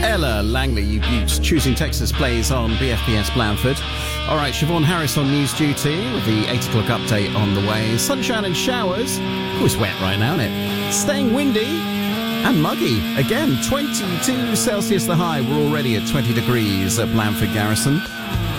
Ella Langley, you beauts. Choosing Texas plays on BFBS Blandford. All right, Siobhan Harris on news duty with the 8 o'clock update on the way. Sunshine and showers. Oh, it's wet right now, isn't it? Staying windy and muggy. Again, 22 Celsius the high. We're already at 20 degrees at Blandford Garrison.